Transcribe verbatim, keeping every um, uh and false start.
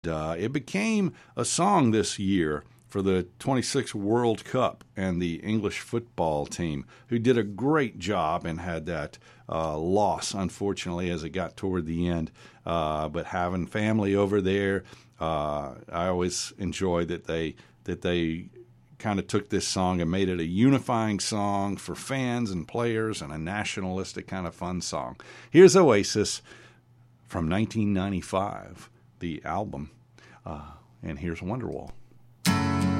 Uh, it became a song this year for the twenty-six World Cup and the English football team, who did a great job and had that uh, loss, unfortunately, as it got toward the end. Uh, but having family over there, uh, I always enjoy that they that they kind of took this song and made it a unifying song for fans and players and a nationalistic kind of fun song. Here's Oasis from nineteen ninety-five, the album, uh, and here's Wonderwall.